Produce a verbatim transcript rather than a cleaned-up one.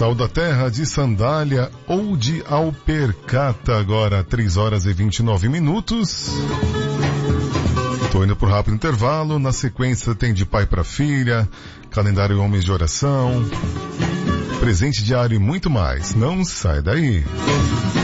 Sal da terra, de sandália ou de alpercata, agora três horas e vinte e nove minutos. Tô indo por rápido intervalo, na sequência tem de pai para filha, calendário Homens de Oração, presente diário e muito mais. Não sai daí.